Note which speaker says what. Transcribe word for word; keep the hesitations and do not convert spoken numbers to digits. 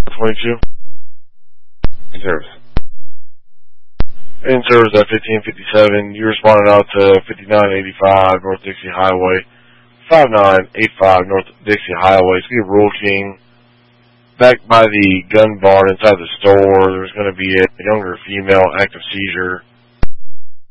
Speaker 1: twenty-two.
Speaker 2: In service.
Speaker 1: In service at fifteen fifty-seven. You responded out to fifty-nine eighty-five North Dixie Highway. five nine eight five North Dixie Highway. It's going to be Rural King. Back by the gun barn inside the store, there's going to be a younger female active seizure.